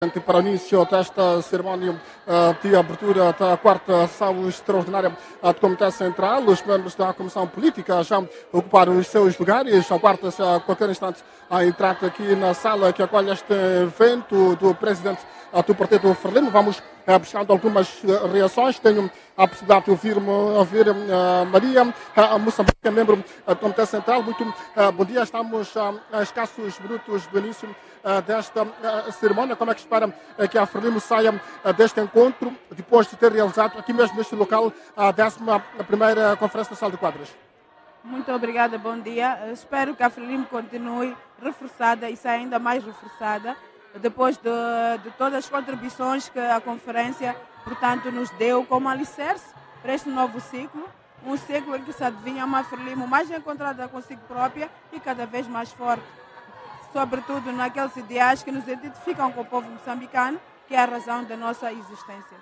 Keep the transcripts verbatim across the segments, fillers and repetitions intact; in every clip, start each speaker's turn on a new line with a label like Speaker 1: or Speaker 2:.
Speaker 1: Para o início desta cerimónia de abertura da quarta sessão extraordinária do Comitê Central, os membros da Comissão Política já ocuparam os seus lugares. Aguarda-se a qualquer instante a entrada aqui na sala que acolhe este evento do presidente do Partido Frelimo. Vamos buscando algumas reações. Tenho a possibilidade de ouvir, ouvir uh, Maria uh, Moçambique, é membro do Comitê Central. Muito uh, bom dia. Estamos uh, a escassos minutos do início uh, desta uh, cerimónia. Como é que espera uh, que a Frelimo saia uh, deste encontro, depois de ter realizado aqui mesmo neste local a décima primeira Conferência Nacional de Quadros?
Speaker 2: Muito obrigada, bom dia. Eu espero que a Frelimo continue reforçada e saia ainda mais reforçada depois de, de todas as contribuições que a conferência, portanto, nos deu como alicerce para este novo ciclo, um ciclo em que se adivinha uma Frelimo mais encontrada consigo própria e cada vez mais forte, sobretudo naqueles ideais que nos identificam com o povo moçambicano, que é a razão da nossa existência.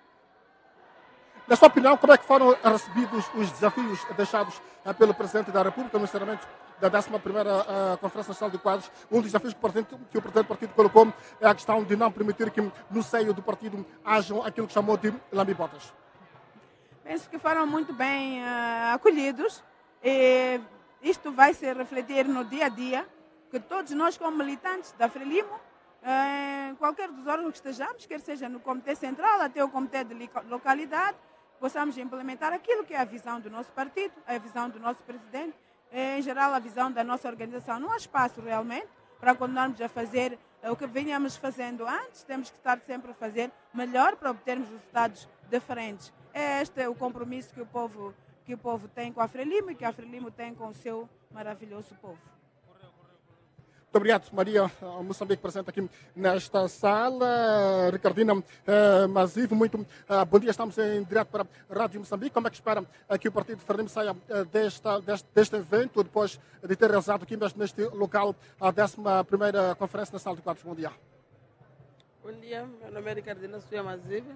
Speaker 1: Na sua opinião, como é que foram recebidos os desafios deixados pelo Presidente da República no encerramento da décima primeira uh, Conferência Nacional de Quadros? Um dos desafios que o, Presidente, que o Presidente do Partido colocou é a questão de não permitir que no seio do partido hajam aquilo que chamou de lambibotas.
Speaker 2: Penso que foram muito bem uh, acolhidos e isto vai se refletir no dia a dia, que todos nós como militantes da Frelimo, uh, em qualquer dos órgãos que estejamos, quer seja no Comitê Central até o Comitê de Localidade, possamos implementar aquilo que é a visão do nosso partido, a visão do nosso Presidente, em geral a visão da nossa organização. Não há espaço realmente para continuarmos a fazer o que vinhamos fazendo antes, temos que estar sempre a fazer melhor para obtermos resultados diferentes. Este é o compromisso que o povo, que o povo tem com a Frelimo e que a Frelimo tem com o seu maravilhoso povo.
Speaker 1: Muito obrigado, Maria Moçambique, presente aqui nesta sala. Ricardina uh, Mazivo, muito uh, bom dia. Estamos em direto para a Rádio Moçambique. Como é que espera uh, que o Partido Frelimo saia uh, desta, deste, deste evento, depois de ter realizado aqui mesmo neste local a décima primeira Conferência Nacional de Quadros? Bom dia.
Speaker 3: Bom dia, meu nome é Ricardina Mazivo.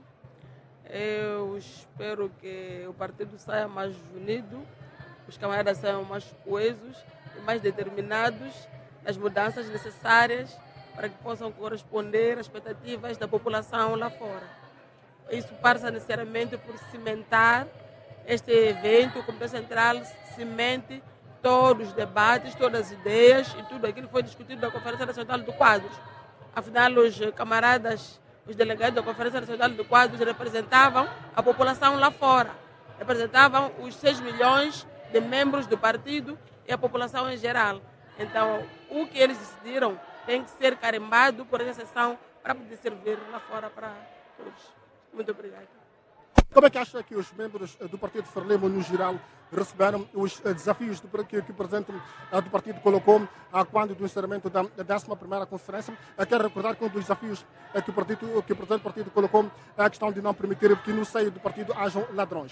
Speaker 3: Eu espero que o partido saia mais unido, os camaradas saiam mais coesos e mais determinados as mudanças necessárias para que possam corresponder às expectativas da população lá fora. Isso passa necessariamente por cimentar este evento. O Comitê Central cimente todos os debates, todas as ideias e tudo aquilo que foi discutido na Conferência Nacional de Quadros. Afinal, os camaradas, os delegados da Conferência Nacional de Quadros representavam a população lá fora, representavam os seis milhões de membros do partido e a população em geral. Então, o que eles decidiram tem que ser carimbado por essa sessão para poder servir lá fora para todos. Muito obrigada.
Speaker 1: Como é que acha que os membros do Partido Frelimo, no geral, receberam os desafios que, que o Presidente do Partido colocou quando do encerramento da décima primeira Conferência? Quero recordar que um dos desafios que o, partido, que o Presidente do Partido colocou é a questão de não permitir que no seio do partido hajam ladrões.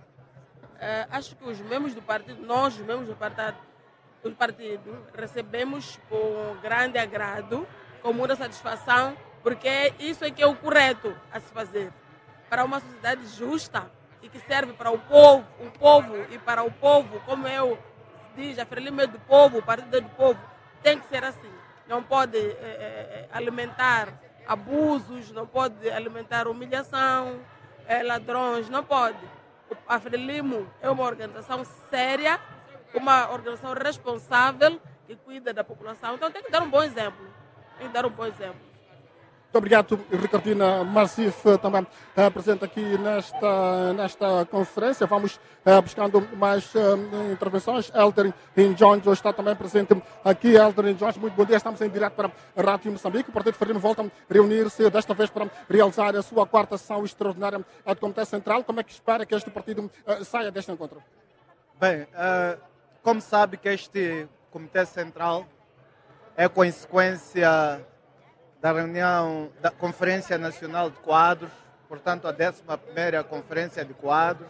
Speaker 3: Uh, acho que os membros do partido, nós, os membros do partido, do partido, recebemos com grande agrado, com muita satisfação, porque isso é que é o correto a se fazer para uma sociedade justa e que serve para o povo, o povo e para o povo, como eu diz, a Frelimo é do povo, o partido é do povo, tem que ser assim. Não pode é, é, alimentar abusos, não pode alimentar humilhação, é, ladrões, não pode. A Frelimo é uma organização séria, uma organização responsável que cuida da população. Então tem que dar um bom exemplo. Tem que dar um bom exemplo.
Speaker 1: Muito obrigado, Ricardina Marzif, também uh, presente aqui nesta, nesta conferência. Vamos uh, buscando mais uh, intervenções. Elder Jones está também presente aqui. Elder Jones, muito bom dia. Estamos em direto para a Rádio Moçambique. O Partido Frelimo volta a reunir-se, desta vez para realizar a sua quarta sessão extraordinária do Comitê Central. Como é que espera que este partido uh, saia deste encontro?
Speaker 4: Bem, uh, como sabe que este Comitê Central é consequência da reunião da Conferência Nacional de Quadros, portanto a décima primeira Conferência de Quadros,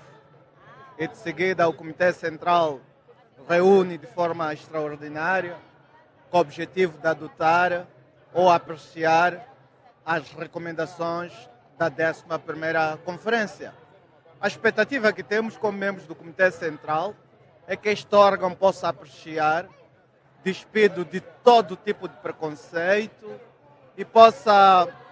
Speaker 4: e de seguida o Comitê Central reúne de forma extraordinária com o objetivo de adotar ou apreciar as recomendações da décima primeira Conferência. A expectativa que temos como membros do Comitê Central é que este órgão possa apreciar, despido de todo tipo de preconceito, e possa